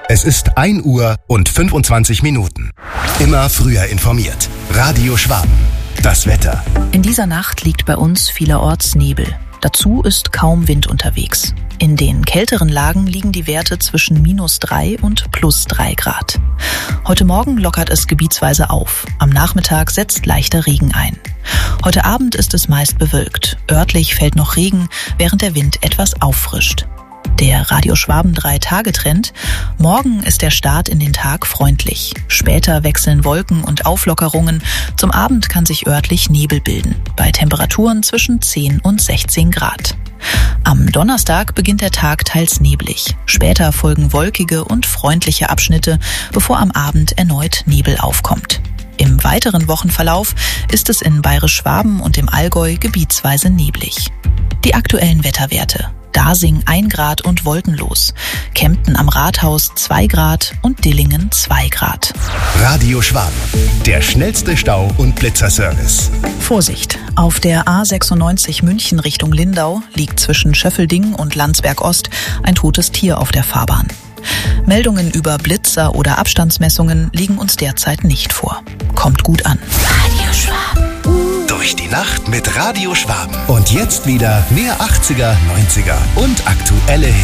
Es ist 1 Uhr und 25 Minuten. Immer früher informiert. Radio Schwaben. Das Wetter. In dieser Nacht liegt bei uns vielerorts Nebel. Dazu ist kaum Wind unterwegs. In den kälteren Lagen liegen die Werte zwischen -3 und +3 Grad. Heute Morgen lockert es gebietsweise auf. Am Nachmittag setzt leichter Regen ein. Heute Abend ist es meist bewölkt. Örtlich fällt noch Regen, während der Wind etwas auffrischt. Der Radio Schwaben 3-Tage-Trend. Morgen ist der Start in den Tag freundlich. Später wechseln Wolken und Auflockerungen. Zum Abend kann sich örtlich Nebel bilden. Bei Temperaturen zwischen 10 und 16 Grad. Am Donnerstag beginnt der Tag teils neblig. Später folgen wolkige und freundliche Abschnitte, bevor am Abend erneut Nebel aufkommt. Im weiteren Wochenverlauf ist es in Bayerisch-Schwaben und im Allgäu gebietsweise neblig. Die aktuellen Wetterwerte. Dasing 1 Grad und wolkenlos. Kempten am Rathaus 2 Grad und Dillingen 2 Grad. Radio Schwaben. Der schnellste Stau- und Blitzerservice. Vorsicht! Auf der A96 München Richtung Lindau liegt zwischen Schöffelding und Landsberg Ost ein totes Tier auf der Fahrbahn. Meldungen über Blitzer oder Abstandsmessungen liegen uns derzeit nicht vor. Kommt gut an. Radio Schwaben. Durch die Nacht mit Radio Schwaben. Und jetzt wieder mehr 80er, 90er und aktuelle Hits.